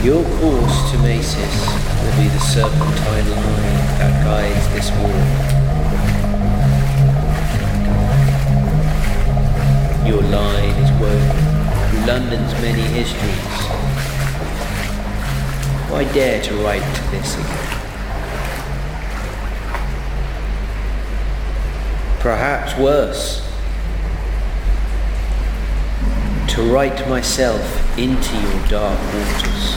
Your course to Masis will be the serpentine line that guides this walk. Your line is woven through London's many histories. Why dare to write this again? Perhaps worse, to write myself into your dark waters.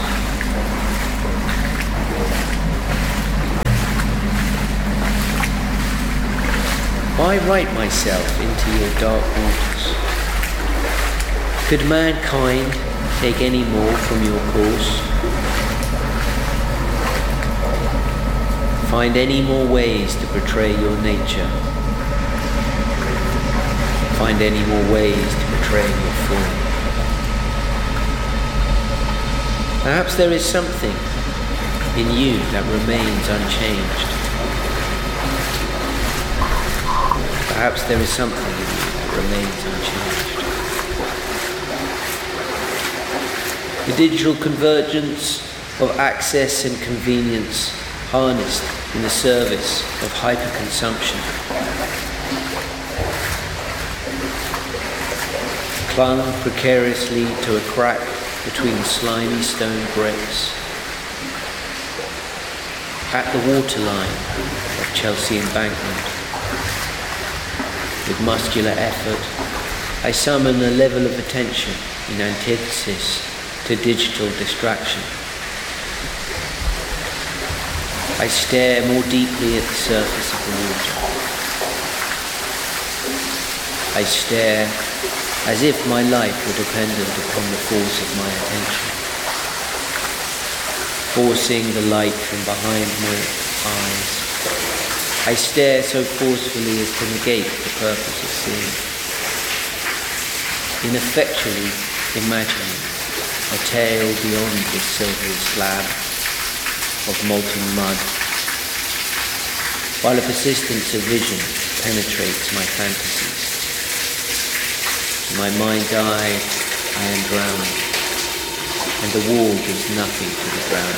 Why write myself into your dark waters? Could mankind take any more from your course? Find any more ways to betray your nature? Find any more ways to betray your form? Perhaps there is something in you that remains unchanged. Perhaps there is something in you that remains unchanged. The digital convergence of access and convenience harnessed in the service of hyperconsumption clung precariously to a crack between slimy stone bricks at the waterline of Chelsea Embankment. With muscular effort, I summon a level of attention in antithesis to digital distraction. I stare more deeply at the surface of the water. I stare as if my life were dependent upon the force of my attention, forcing the light from behind my eyes. I stare so forcefully as to negate the purpose of seeing, ineffectually imagining a tale beyond this silvery slab of molten mud, while a persistence of vision penetrates my fantasies. In my mind's eye, I am drowning, and the wall gives nothing to the drowning.